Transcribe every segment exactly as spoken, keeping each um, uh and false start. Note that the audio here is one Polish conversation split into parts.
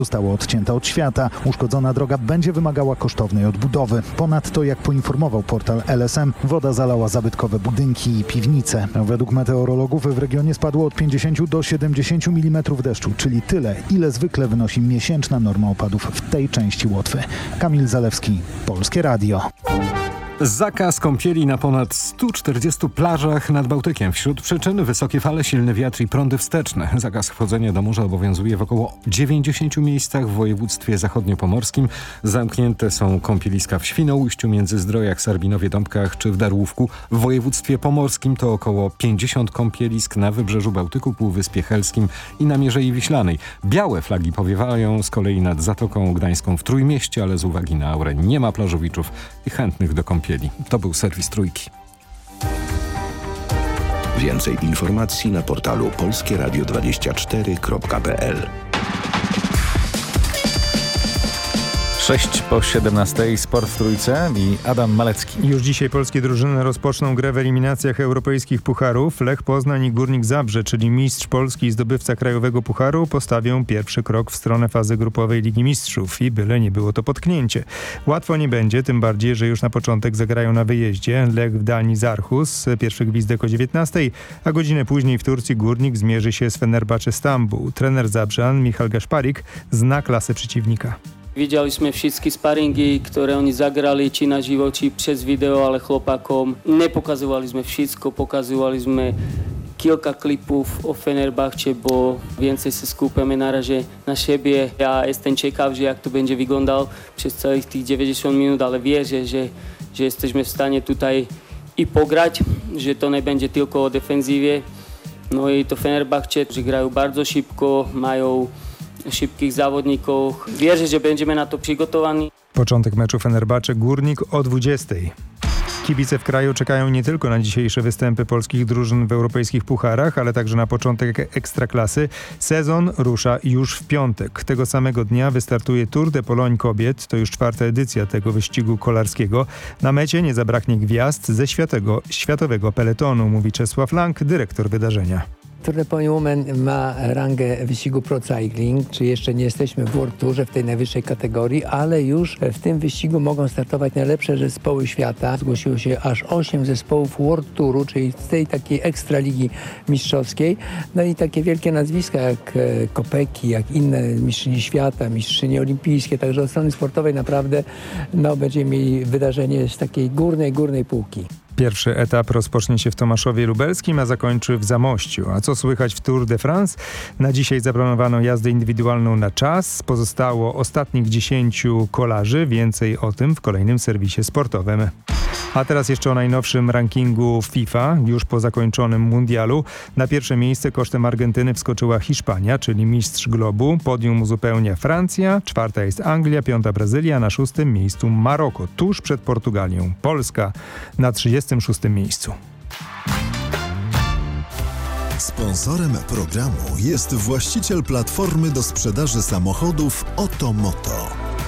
została odcięta od świata. Uszkodzona droga będzie wymagała kosztownej odbudowy. Ponadto, jak poinformował portal L S M, woda zalała zabytkowe budynki i piwnice. Według meteorologów w regionie spadło od pięćdziesięciu do siedemdziesięciu milimetrów deszczu, czyli tyle, ile zwykle wynosi miesięczna norma opadów w tej części Łotwy. Kamil Zalewski, Polskie Radio. Zakaz kąpieli na ponad stu czterdziestu plażach nad Bałtykiem. Wśród przyczyn wysokie fale, silny wiatr i prądy wsteczne. Zakaz wchodzenia do morza obowiązuje w około dziewięćdziesięciu miejscach w województwie zachodniopomorskim. Zamknięte są kąpieliska w Świnoujściu, Międzyzdrojach, Sarbinowie, Dąbkach czy w Darłówku. W województwie pomorskim to około pięćdziesiąt kąpielisk na wybrzeżu Bałtyku, Półwyspie Helskim i na Mierzei Wiślanej. Białe flagi powiewają z kolei nad Zatoką Gdańską w Trójmieście, ale z uwagi na aurę nie ma plażowiczów i chętnych do kąpieli. To był serwis Trójki. Więcej informacji na portalu polskie radio dwadzieścia cztery kropka p l. sześć po siedemnastej, sport w Trójce i Adam Malecki. Już dzisiaj polskie drużyny rozpoczną grę w eliminacjach europejskich pucharów. Lech Poznań i Górnik Zabrze, czyli mistrz Polski i zdobywca krajowego pucharu, postawią pierwszy krok w stronę fazy grupowej Ligi Mistrzów i byle nie było to potknięcie. Łatwo nie będzie, tym bardziej, że już na początek zagrają na wyjeździe. Lech w Danii z Aarhus, pierwszy gwizdek o dziewiętnastej, a godzinę później w Turcji Górnik zmierzy się z Fenerbahce Stambuł. Trener Zabrzan Michal Gaszparik zna klasę przeciwnika. Widzieliśmy wszystkie sparingi, które oni zagrali, czy na żywo, czy przez wideo, ale chłopakom nie pokazywaliśmy wszystko, pokazywaliśmy kilka klipów o Fenerbahce, bo więcej się skupiamy na razie na siebie. Ja jestem ciekawy, jak to będzie wyglądało przez całych tych dziewięćdziesiąt minut, ale wierzę, że, że jesteśmy w stanie tutaj i pograć, że to nie będzie tylko o defensywie. No i to Fenerbahce, że grają bardzo szybko, mają szybkich zawodników. Wierzę, że będziemy na to przygotowani. Początek meczu Fenerbahce Górnik o dwudziestej. Kibice w kraju czekają nie tylko na dzisiejsze występy polskich drużyn w europejskich pucharach, ale także na początek Ekstraklasy. Sezon rusza już w piątek. Tego samego dnia wystartuje Tour de Pologne Kobiet. To już czwarta edycja tego wyścigu kolarskiego. Na mecie nie zabraknie gwiazd ze światowego, światowego peletonu, mówi Czesław Lang, dyrektor wydarzenia. Tour de Pologne Women ma rangę wyścigu Pro Cycling, czy jeszcze nie jesteśmy w World Tourze w tej najwyższej kategorii, ale już w tym wyścigu mogą startować najlepsze zespoły świata. Zgłosiło się aż osiem zespołów World Touru, czyli z tej takiej ekstraligi mistrzowskiej. No i takie wielkie nazwiska jak Kopeki, jak inne mistrzynie świata, mistrzynie olimpijskie. Także od strony sportowej naprawdę no, będziemy mieli wydarzenie z takiej górnej, górnej półki. Pierwszy etap rozpocznie się w Tomaszowie Lubelskim, a zakończy w Zamościu. A co słychać w Tour de France? Na dzisiaj zaplanowano jazdę indywidualną na czas. Pozostało ostatnich dziesięciu kolarzy. Więcej o tym w kolejnym serwisie sportowym. A teraz jeszcze o najnowszym rankingu FIFA. Już po zakończonym mundialu na pierwsze miejsce kosztem Argentyny wskoczyła Hiszpania, czyli mistrz globu. Podium uzupełnia Francja, czwarta jest Anglia, piąta Brazylia, na szóstym miejscu Maroko, tuż przed Portugalią. Polska na trzydziestym szóstym miejscu. Sponsorem programu jest właściciel platformy do sprzedaży samochodów Otomoto.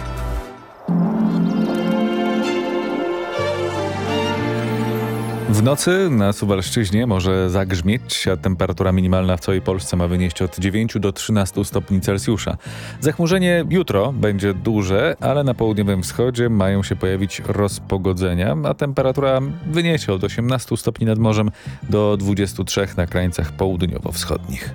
W nocy na Suwalszczyźnie może zagrzmieć, a temperatura minimalna w całej Polsce ma wynieść od dziewięciu do trzynastu stopni Celsjusza. Zachmurzenie jutro będzie duże, ale na południowym wschodzie mają się pojawić rozpogodzenia, a temperatura wyniesie od osiemnastu stopni nad morzem do dwudziestu trzech na krańcach południowo-wschodnich.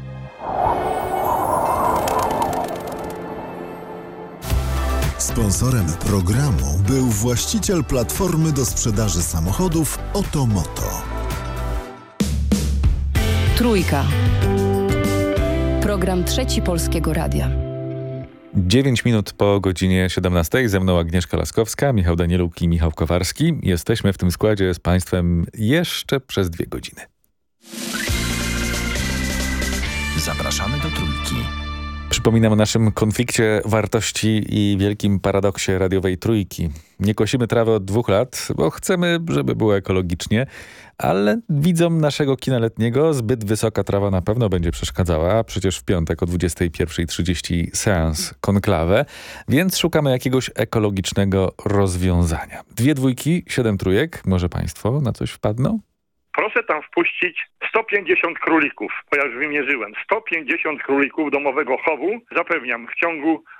Sponsorem programu był właściciel platformy do sprzedaży samochodów Otomoto. Trójka. Program Trzeci Polskiego Radia. dziewięć minut po godzinie siedemnastej. Ze mną Agnieszka Laskowska, Michał Danieluk i Michał Kowarski. Jesteśmy w tym składzie z Państwem jeszcze przez dwie godziny. Zapraszamy do Trójki. Przypominam o naszym konflikcie wartości i wielkim paradoksie radiowej Trójki. Nie kosimy trawy od dwóch lat, bo chcemy, żeby było ekologicznie, ale widzom naszego kina letniego zbyt wysoka trawa na pewno będzie przeszkadzała. Przecież w piątek o dwudziestej pierwszej trzydzieści seans konklawę, więc szukamy jakiegoś ekologicznego rozwiązania. Dwie dwójki, siedem trójek. Może Państwo na coś wpadną? Proszę tam wpuścić sto pięćdziesiąt królików, bo ja już wymierzyłem. sto pięćdziesiąt królików domowego chowu, zapewniam, w ciągu